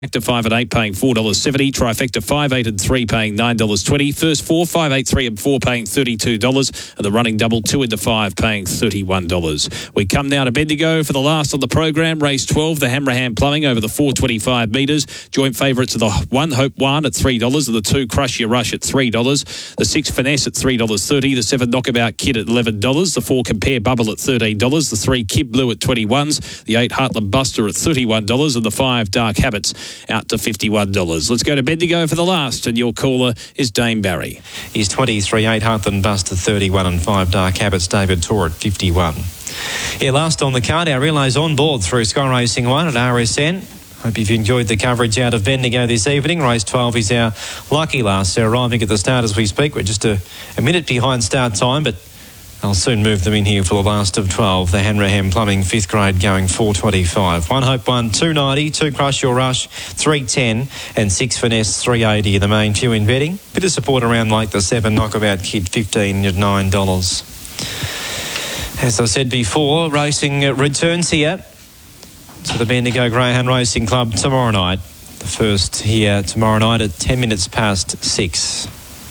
Trifecta 5 and 8 paying $4.70. Trifecta 5, 8 and 3 paying $9.20. First 4, 5, 8, 3 and 4 paying $32. And the running double 2 into 5 paying $31. We come now to Bendigo for the last on the program. Race 12, the Hammerham Plumbing over the 425 metres. Joint favourites are the 1 Hope One at $3 and the 2 Crush Your Rush at $3. The 6 Finesse at $3.30. The 7 Knockabout Kid at $11. The 4 Compare Bubble at $13. The 3 Kid Blue at $21. The 8 Heartland Buster at $31. And the 5 Dark Habits out to $51. Let's go to Bendigo for the last, and your caller is Dame Barry. He's 23, 8 Heartland Buster 31 and 5 Dark Habits David Tor at 51. Yeah, last on the card, our relays on board through Sky Racing 1 at RSN. Hope you've enjoyed the coverage out of Bendigo this evening. Race 12 is our lucky last. They're arriving at the start as we speak. We're just a minute behind start time, but I'll soon move them in here for the last of 12. The Hammerham Plumbing 5th grade going 425. 1 Hope 1, 290. 2 Crush Your Rush, 310. And 6 Finesse, 380. The main few in betting. Bit of support around like the 7 Knockabout Kid, $15 at $9. As I said before, racing returns here to the Bendigo Greyhound Racing Club tomorrow night. The first here tomorrow night at 10 minutes past 6.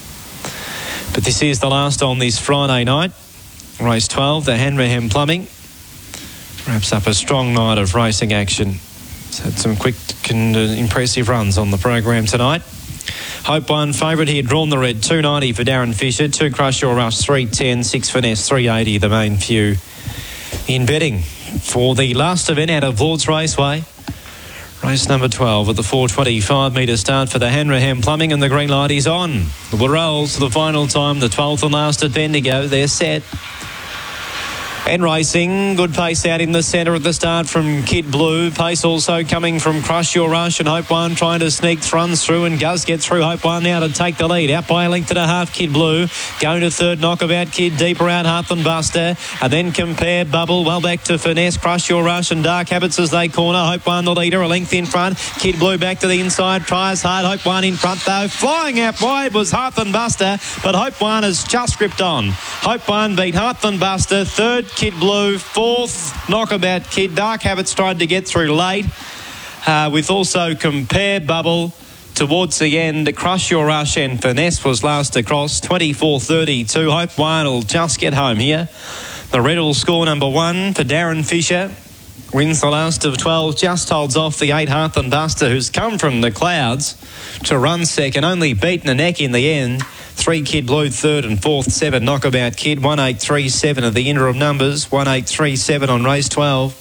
But this is the last on this Friday night. Race 12, the Hammerham Plumbing, wraps up a strong night of racing action. It's had some quick and impressive runs on the program tonight. Hope One favourite here, drawn the red, 290 for Darren Fisher, 2 Crush Your Rush, 310, 6 Finesse, 380, the main few in betting for the last event out of Lord's Raceway. Race number 12 at the 425 metre start for the Hammerham Plumbing, and the green light is on. The rolls for the final time, the 12th and last at Bendigo. They're set. And racing, good pace out in the centre at the start from Kid Blue. Pace also coming from Crush Your Rush, and Hope One trying to sneak runs through and does get through. Hope One now to take the lead. Out by a length and a half, Kid Blue. Going to third, Knockabout Kid. Deeper out, Heartland Buster. And then Compare Bubble. Well back to Finesse, Crush Your Rush and Dark Habits as they corner. Hope One the leader, a length in front. Kid Blue back to the inside. Tries hard. Hope One in front though. Flying out wide was Heartland Buster, but Hope One has just gripped on. Hope One beat Heartland Buster. Third, Kid Blue. Fourth, Knockabout Kid. Dark Habits tried to get through late, with also Compare Bubble towards the end. Crush Your Rush and Finesse was last across. 24.32. Hope One will just get home here. The red will score number 1 for Darren Fisher. Wins the last of 12. Just holds off the 8 Heartland Buster, who's come from the clouds to run second. Only beaten a neck in the end. 3 Kid Blue third and fourth, 7 Knockabout Kid. 1837 of the interim numbers. 1837 on race 12.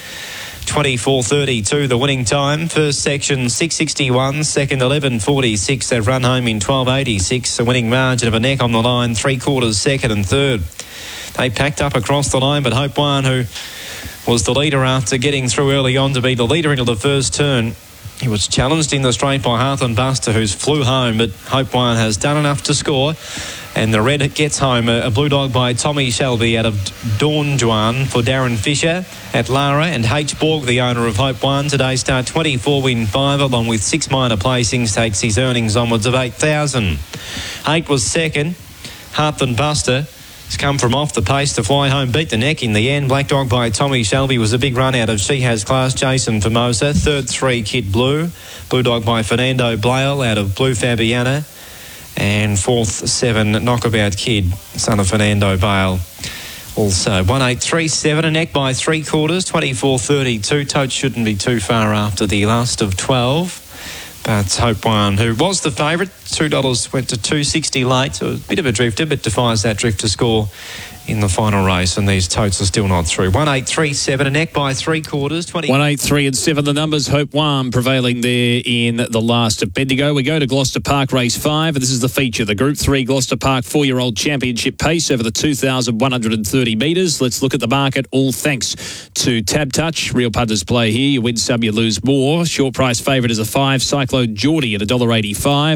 24.32 the winning time. First section 6.61, second 11.46. They've run home in 12.86. A winning margin of a neck on the line. 3/4 second and third. They packed up across the line, but Hope One, who was the leader after getting through early on to be the leader into the first turn, he was challenged in the straight by Heartland Buster, who's flew home, but Hope One has done enough to score. And the red gets home, a blue dog by Tommy Shelby out of Dawn Juan for Darren Fisher at Lara, and H. Borg, the owner of Hope One. Today start 24 win 5, along with 6 minor placings, takes his earnings onwards of 8,000. 8 was second. Heartland Buster has come from off the pace to fly home, beat the neck in the end. Black Dog by Tommy Shelby was a big run out of She Has Class, Jason Formosa. Third 3, Kid Blue. Blue Dog by Fernando Blale out of Blue Fabiana. And fourth, 7, Knockabout Kid, son of Fernando Bale. Also, 1837, a neck by 3/4, 24.32. Totes shouldn't be too far after the last of 12. But Hope One, who was the favourite, $2 went to $2.60 late. So a bit of a drifter, but defies that drifter score in the final race, and these totes are still not through. 1837, a neck by 3/4. 183 and 7, the numbers. Hope One prevailing there in the last of Bendigo. We go to Gloucester Park race 5, and this is the feature, the Group 3 Gloucester Park 4-year-old championship pace over the 2,130 metres. Let's look at the market, all thanks to Tab Touch. Real punters play here. You win some, you lose more. Short price favourite is a 5, Cyclone Geordie at $1.85. It's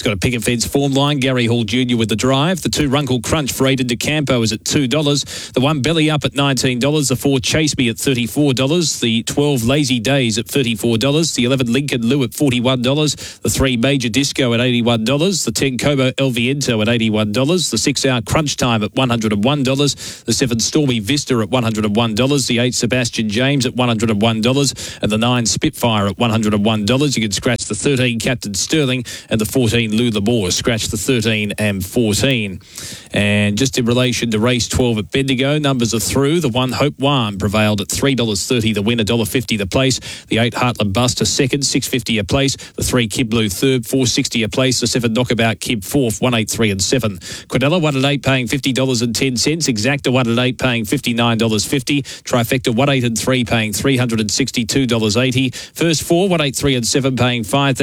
It's got a picket fence form line. Gary Hall Jr. with the drive. The 2 Runkle Crunch for Aiden DeCampo is at $2. The 1 Belly Up at $19. The 4 Chase Me at $34. The 12 Lazy Days at $34. The 11 Lincoln Lou at $41. The 3 Major Disco at $81. The 10 Como El Viento at $81. The 6 Hour Crunch Time at $101. The 7 Stormy Vista at $101. The 8 Sebastian James at $101. And the 9 Spitfire at $101. You can scratch the 13 Captain Sterling and the 14 Lou Lamore. Scratch the 13 and 14. And just in relation to race 12 at Bendigo, numbers are through. The 1 Hope One prevailed at $3.30 the win, $1.50 the place. The 8 Heartland Buster second, $6.50 a place. The 3 Kib Blue third, $4.60 a place. The 7 Knockabout Kib fourth, $1.83 and 7. Quadella 1 at 8 paying $50.10. Exacta 1 at 8 paying $59.50. Trifecta 1 8 and 3 paying $362.80. First 4 1 8 3 and 7 paying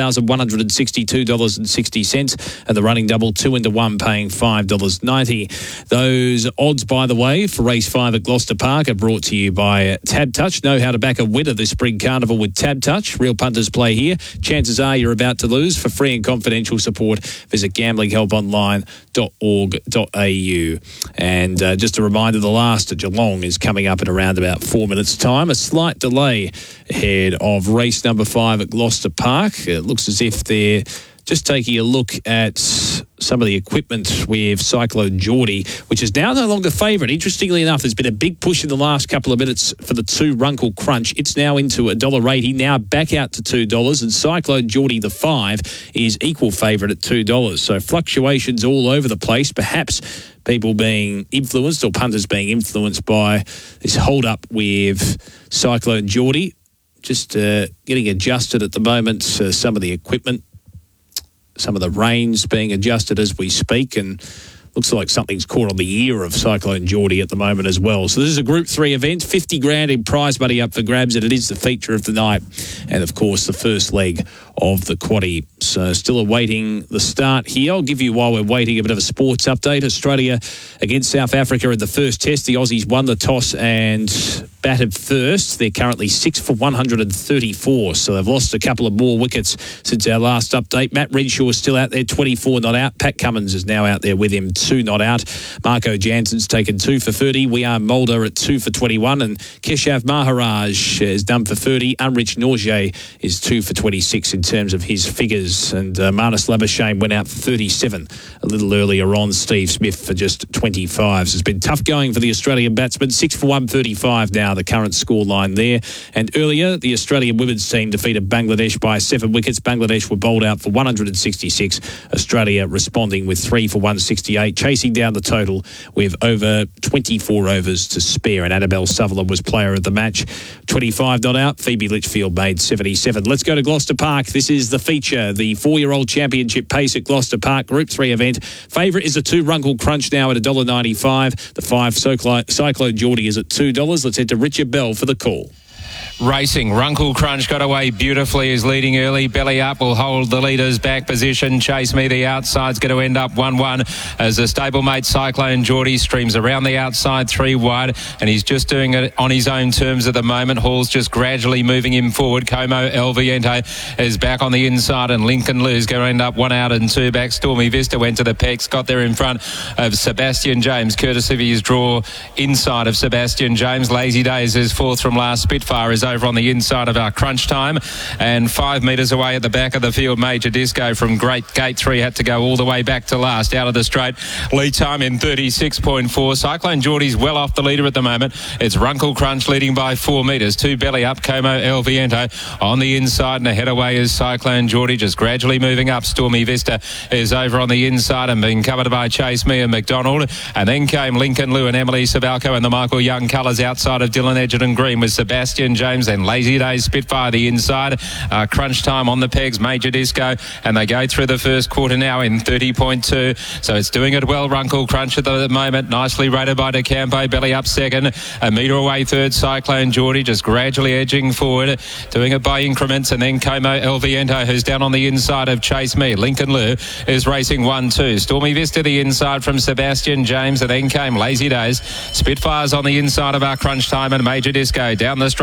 $5,162.60. And the running double 2 into 1 paying $5.90. Those odds, by the way, for race 5 at Gloucester Park are brought to you by Tab Touch. Know how to back a winner this spring carnival with Tab Touch. Real punters play here. Chances are you're about to lose. For free and confidential support, visit gamblinghelponline.org.au. And just a reminder, the last at Geelong is coming up in around about 4 minutes' time. A slight delay ahead of race number 5 at Gloucester Park. It looks as if they're just taking a look at some of the equipment with Cyclone Geordie, which is now no longer favourite. Interestingly enough, there's been a big push in the last couple of minutes for the 2 Runkle Crunch. It's now into $1.80, now back out to $2, and Cyclone Geordie, the 5, is equal favourite at $2. So fluctuations all over the place, perhaps people being influenced or punters being influenced by this hold-up with Cyclone Geordie. Just getting adjusted at the moment, some of the equipment. Some of the reins being adjusted as we speak, and looks like something's caught on the ear of Cyclone Geordie at the moment as well. So this is a Group 3 event, $50,000 in prize money up for grabs, and it is the feature of the night. And, of course, the first leg of the quaddie. So still awaiting the start here. I'll give you, while we're waiting, a bit of a sports update. Australia against South Africa in the first test. The Aussies won the toss and batted first. They're currently 6 for 134, so they've lost a couple of more wickets since our last update. Matt Renshaw is still out there, 24 not out. Pat Cummins is now out there with him, 2 not out. Marco Jansen's taken 2 for 30. We are Mulder at 2 for 21, and Keshav Maharaj is done for 30. Unrich Norgay is 2 for 26 in terms of his figures, and Marnus Labuschagne went out for 37 a little earlier on. Steve Smith for just 25. So it's been tough going for the Australian batsmen. 6 for 135 now, the current scoreline there. And earlier, the Australian women's team defeated Bangladesh by 7 wickets. Bangladesh were bowled out for 166. Australia responding with 3 for 168, chasing down the total with over 24 overs to spare. And Annabelle Sutherland was player of the match. 25 not out. Phoebe Litchfield made 77. Let's go to Gloucester Park. This is the feature, the 4-year-old championship pace at Gloucester Park, Group 3 event. Favourite is the 2 Runkle Crunch now at $1.95. The 5 Cyclone Geordie is at $2. Let's head to Richard Bell for the call. Racing, Runkle Crunch got away beautifully, is leading early. Belly Up will hold the leader's back position. Chase Me, the outside's going to end up 1-1 as the stablemate Cyclone Geordie streams around the outside 3 wide, and he's just doing it on his own terms at the moment. Hall's just gradually moving him forward. Como El Viento is back on the inside, and Lincoln Lou's going to end up 1 out and 2 back. Stormy Vista went to the pecs, got there in front of Sebastian James, courtesy of his draw inside of Sebastian James. Lazy Days is 4th from last. Spitfire is over on the inside of our Crunch Time, and 5 metres away at the back of the field, Major Disco from Great Gate 3 had to go all the way back to last out of the straight. Lead time in 36.4. Cyclone Geordie's well off the leader at the moment. It's Runkle Crunch leading by 4 metres. 2 Belly Up, Como El Viento on the inside, and ahead away is Cyclone Geordie just gradually moving up. Stormy Vista is over on the inside and being covered by Chase Me and McDonald, and then came Lincoln Lou and Emily Savalco and the Michael Young colours outside of Dylan Edgerton Green with Sebastian James and Lazy Days Spitfire the inside. Crunch Time on the pegs, Major Disco, and they go through the first quarter now in 30.2. So it's doing it well, Runkle Crunch at the moment. Nicely rated by DeCampo. Belly Up second. A metre away third, Cyclone Geordie just gradually edging forward, doing it by increments. And then Como El Viento, who's down on the inside of Chase Me. Lincoln Lou is racing 1-2. Stormy Vista the inside from Sebastian James, and then came Lazy Days. Spitfire's on the inside of our Crunch Time, and Major Disco down the straight. Runkle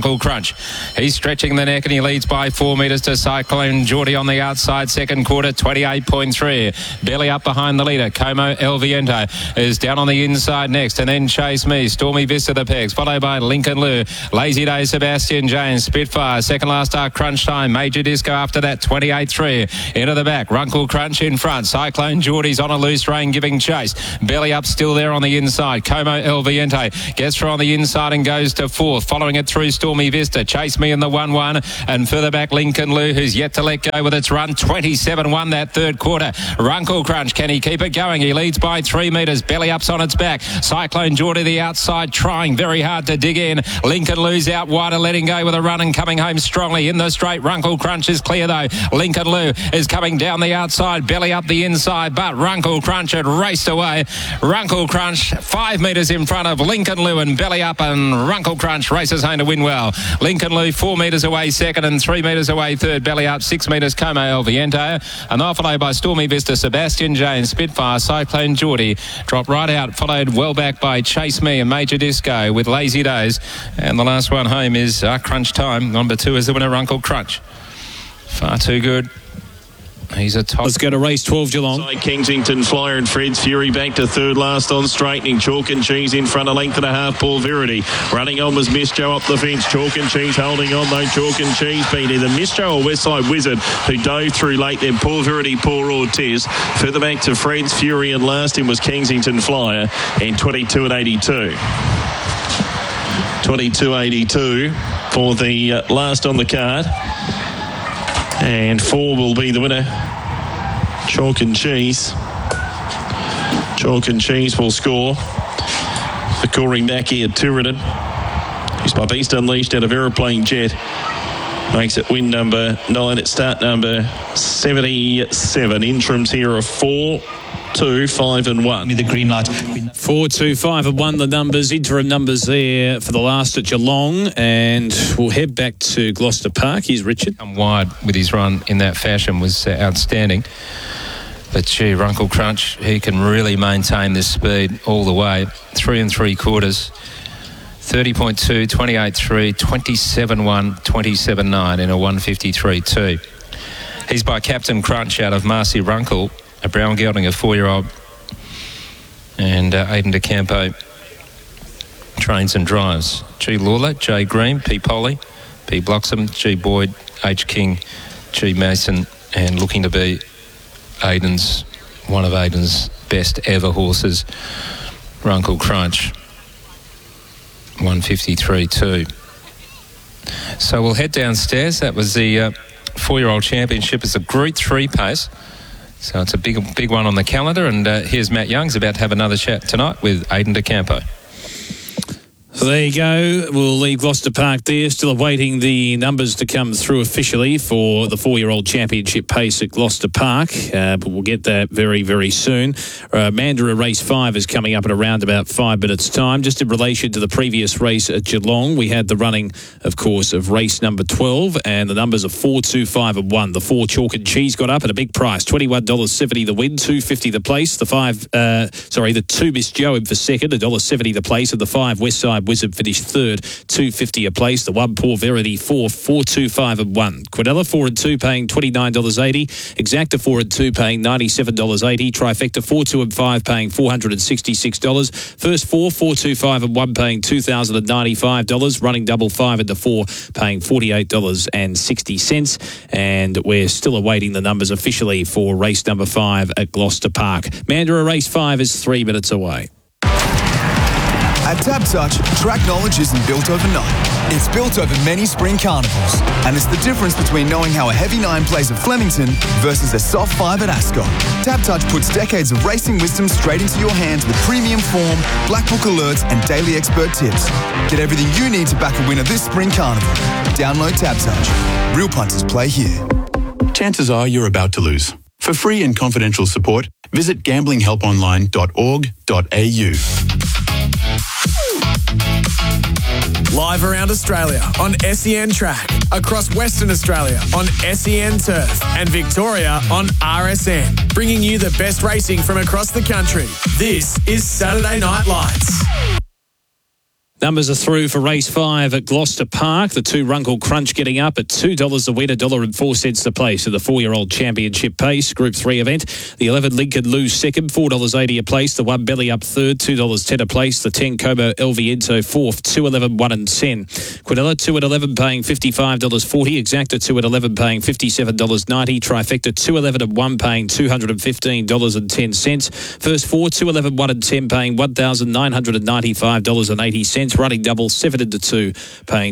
Runkle Crunch. He's stretching the neck and he leads by 4 metres to Cyclone Geordie on the outside. Second quarter, 28.3. Belly up behind the leader. Como El Viento is down on the inside next, and then Chase Me. Stormy Vista the pegs, followed by Lincoln Lou. Lazy Day Sebastian James. Spitfire. Second last start Crunch Time. Major Disco after that, 28.3. Into the back. Runkle Crunch in front. Cyclone Geordie's on a loose rein giving chase. Belly up still there on the inside. Como El Viento gets through on the inside and goes to fourth. Following it through Stormy Vista. Chase Me in the 1-1. And further back Lincoln Lou, who's yet to let go with its run. 27-1 that third quarter. Runkle Crunch, can he keep it going? He leads by 3 metres. Belly up's on its back. Cyclone Geordie the outside, trying very hard to dig in. Lincoln Lou's out wider, letting go with a run and coming home strongly. In the straight, Runkle Crunch is clear though. Lincoln Lou is coming down the outside. Belly up the inside, but Runkle Crunch had raced away. Runkle Crunch 5 metres in front of Lincoln Lou and Belly up, and Runkle Crunch races home to win well. Lincoln Lou 4 metres away second and 3 metres away third. Belly up 6 metres Como El Viento, and they're followed by Stormy Vista, Sebastian James, Spitfire, Cyclone Geordie drop right out, followed well back by Chase Me and Major Disco with Lazy Days, and the last one home is Crunch Time. Number 2 is the winner, Runkle Crunch. Far too good. He's a top. Let's go to race 12 Geelong. Kensington Flyer and Fred's Fury back to third last on straightening. Chalk and Cheese in front, a length and a half. Paul Verity running on was Miss Joe up the fence. Chalk and Cheese holding on though. Chalk and Cheese beat either Miss Joe or Westside Wizard, who dove through late. Then Paul Verity, Paul Ortiz. Further back to Fred's Fury, and last in was Kensington Flyer in 22.82. 22.82 for the last on the card. And 4 will be the winner. Chalk and Cheese. Chalk and Cheese will score. The coring back here, Tooradin. Who's by Beast Unleashed out of Aeroplane Jet. Makes it win number 9 at start number 77. Interims here are 4, 2, 5 and 1. The green light. 4, 2, 5 and 1 the numbers. Interim numbers there for the last at Geelong, and we'll head back to Gloucester Park. Here's Richard. Come wide with his run in that fashion was outstanding. But gee, Runkle Crunch, he can really maintain this speed all the way. 3 3/4. 30.2, 28.3, 27.1, 27.9 in a 153.2. He's by Captain Crunch out of Marcy Runkle, a brown gelding, a 4-year-old. And Aidan DeCampo trains and drives. G. Lawler, J. Green, P. Polly, P. Bloxham, G. Boyd, H. King, G. Mason, and looking to be one of Aidan's best ever horses, Runkle Crunch. 153.2. So we'll head downstairs. That was the 4-year-old championship. It's a Group 3 pace. So it's a big one on the calendar. And here's Matt Young's about to have another chat tonight with Aidan DeCampo. So there you go. We'll leave Gloucester Park there. Still awaiting the numbers to come through officially for the 4-year-old championship pace at Gloucester Park. But we'll get that very, very soon. Mandurah Race 5 is coming up at around about 5 minutes' time. Just in relation to the previous race at Geelong, we had the running, of course, of race number 12, and the numbers are 4, 2, 5 and 1. The 4 Chalk and Cheese got up at a big price, $21.70 the win, $2.50 the place. The 2 Miss Joe in for second, $1.70 the place, and the 5 Westside Wizard finished third, $2.50 a place. The 1 Poor Verity 4, 4, 2, 5 and 1. Quadella 4 and 2 paying $29.80. Exacta 4 and 2 paying $97.80. Trifecta 4, 2 and 5 paying $466. First 4, 4, 2, 5 and 1 paying $2,095. Running double 5 and the 4 paying $48.60. And we're still awaiting the numbers officially for race number 5 at Gloucester Park. Mandurah Race 5 is 3 minutes away. At TABtouch, track knowledge isn't built overnight. It's built over many spring carnivals. And it's the difference between knowing how a heavy 9 plays at Flemington versus a soft 5 at Ascot. TABtouch puts decades of racing wisdom straight into your hands with premium form, black book alerts and daily expert tips. Get everything you need to back a winner this spring carnival. Download TABtouch. Real punters play here. Chances are you're about to lose. For free and confidential support, visit gamblinghelponline.org.au. Live around Australia on SEN Track, across Western Australia on SEN Turf, and Victoria on RSN, bringing you the best racing from across the country. This is Saturday Night Lights. Numbers are through for race 5 at Gloucester Park. The 2 Runkle Crunch getting up at $2 the win, $1.04 the place for the 4-year-old championship pace. Group 3 event. The 11 Lincoln Lose second, $4.80 a place. The 1 Belly Up third, $2.10 a place. The 10 Como El Viento fourth, $2.11, 1 and 10. Quinella 2 at 11 paying $55.40. Exacta 2 at 11 paying $57.90. Trifecta 2.11 at 1 paying $215.10. First 4, 2.11, 1 and 10 paying $1,995.80. Running double 7 into 2 paying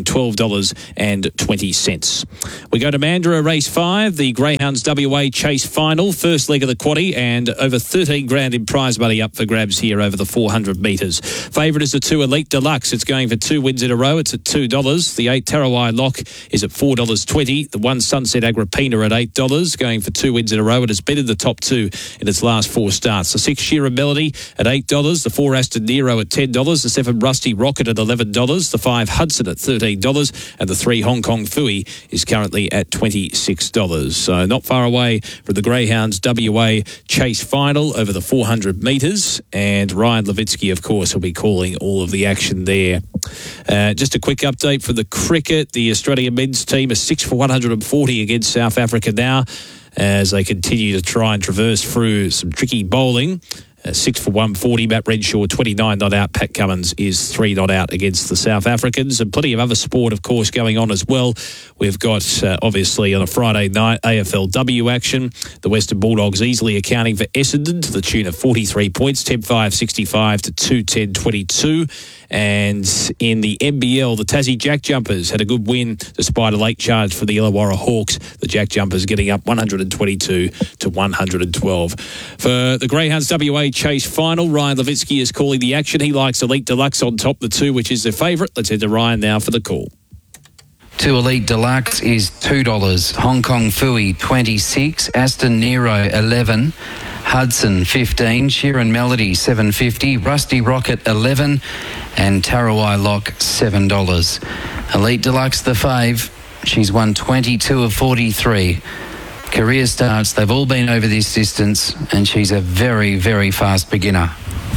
$12.20. We go to Mandurah race 5, the Greyhounds WA Chase Final, first leg of the quaddie, and over 13 grand in prize money up for grabs here over the 400 metres. Favourite is the 2 Elite Deluxe. It's going for 2 wins in a row. It's at $2. The 8 Tarawai Lock is at $4.20. The 1 Sunset Agrippina at $8, going for 2 wins in a row. It has been in the top 2 in its last 4 starts. The 6 Shearer Melody at $8. The 4 Aston Nero at $10. The 7 Rusty Rocket at $11. The 5 Hudson at $13. And the 3 Hong Kong Fui is currently at $26. So not far away from the Greyhounds WA Chase Final over the 400 metres. And Ryan Levitsky, of course, will be calling all of the action there. Just a quick update for the cricket. The Australian men's team is 6 for 140 against South Africa now as they continue to try and traverse through some tricky bowling. 6 for 140, Matt Renshaw 29 not out, Pat Cummins is 3 not out against the South Africans, and plenty of other sport, of course, going on as well. We've got, obviously, on a Friday night, AFLW action. The Western Bulldogs easily accounting for Essendon to the tune of 43 points, 10-5-65 to 2-10-22. And in the NBL, the Tassie Jack Jumpers had a good win despite a late charge for the Illawarra Hawks. The Jack Jumpers getting up 122 to 112. For the Greyhounds WA Chase Final, Ryan Levitsky is calling the action. He likes Elite Deluxe on top, the 2, which is their favourite. Let's head to Ryan now for the call. 2 Elite Deluxe is $2. Hong Kong Fui 26, Aston Nero 11, Hudson 15, Sheeran Melody $7.50, Rusty Rocket 11, and Tarawai Lock $7. Elite Deluxe the fave. She's won 22 of 43. Career starts, they've all been over this distance, and she's a very, very fast beginner.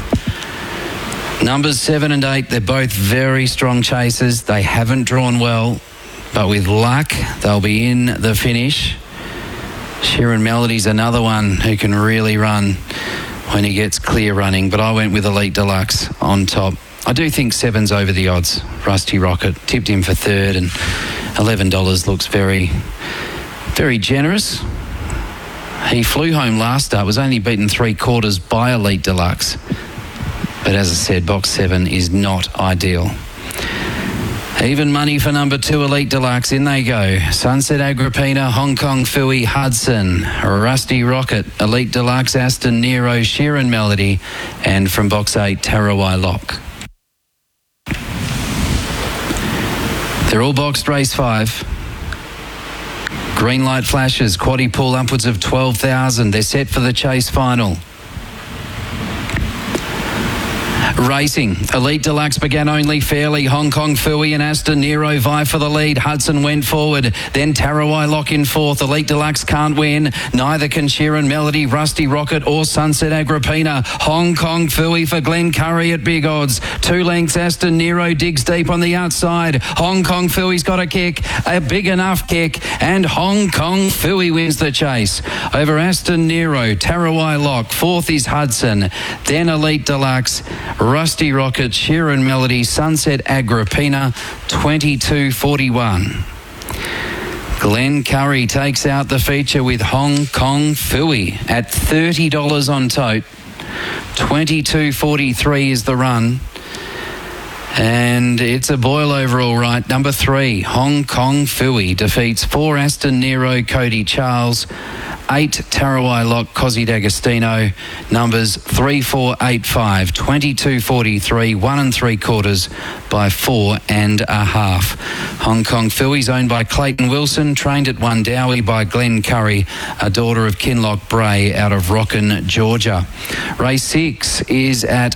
Numbers 7 and 8, they're both very strong chasers. They haven't drawn well, but with luck, they'll be in the finish. Sheeran Melody's another one who can really run when he gets clear running, but I went with Elite Deluxe on top. I do think 7's over the odds. Rusty Rocket tipped him for 3rd, and $11 looks very, very generous. He flew home last start, was only beaten 3/4 by Elite Deluxe. But as I said, box 7 is not ideal. Even money for number 2 Elite Deluxe. In they go. Sunset Agrippina, Hong Kong Fui, Hudson, Rusty Rocket, Elite Deluxe, Aston Nero, Sheeran Melody, and from box 8, Tarawai Lock. They're all boxed race 5. Green light flashes, quaddie pool upwards of 12,000. They're set for the Chase Final. Racing. Elite Deluxe began only fairly. Hong Kong Fui and Aston Nero vie for the lead. Hudson went forward. Then Tarawai Lock in 4th. Elite Deluxe can't win. Neither can Sheeran Melody, Rusty Rocket or Sunset Agrippina. Hong Kong Fui for Glenn Curry at big odds. 2 lengths. Aston Nero digs deep on the outside. Hong Kong Fui's got a kick. A big enough kick. And Hong Kong Fui wins the chase. Over Aston Nero, Tarawai Lock. 4th is Hudson. Then Elite Deluxe. Rusty Rocket, Sheeran Melody, Sunset Agrippina, 22.41. Glenn Curry takes out the feature with Hong Kong Fui at $30 on tote. 22.43 is the run. And it's a boil over all right. Number 3, Hong Kong Fui defeats 4 Aston Nero, Cody Charles, 8 Tarawai Lock, Cosy D'Agostino, numbers 3, 4, 8, 5, 22.43, 1 3/4 by 4 1/2. Hong Kong Fui's owned by Clayton Wilson, trained at One Dowie by Glenn Curry, a daughter of Kinloch Bray out of Rockin, Georgia. Race 6 is at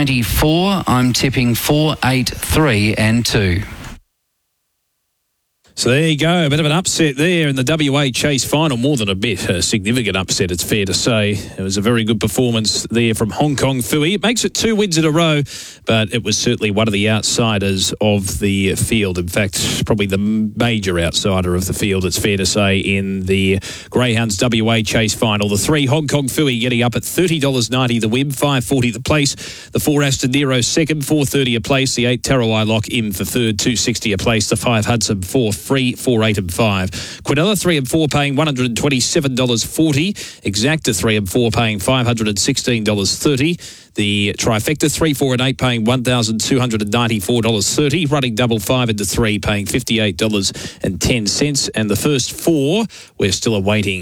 8.24. I'm tipping 4, 8, 3 and 2. So there you go, a bit of an upset there in the WA Chase final, more than a bit, a significant upset, it's fair to say. It was a very good performance there from Hong Kong Phooey. It makes it 2 wins in a row, but it was certainly one of the outsiders of the field. In fact, probably the major outsider of the field, it's fair to say, in the Greyhounds WA Chase final. The 3 Hong Kong Phooey getting up at $30.90 the win, $5.40 the place. The 4 Aston Nero second, $4.30 a place. The 8 Tarawai Lock in for third, $2.60 a place. The 5 Hudson 4 free, 4, 8 and 5. Quinella 3 and 4 paying $127.40. Exacta 3 and 4 paying $516.30. The trifecta 3, 4 and 8 paying $1,294.30. Running double 5 into 3 paying $58.10. And the first 4 we're still awaiting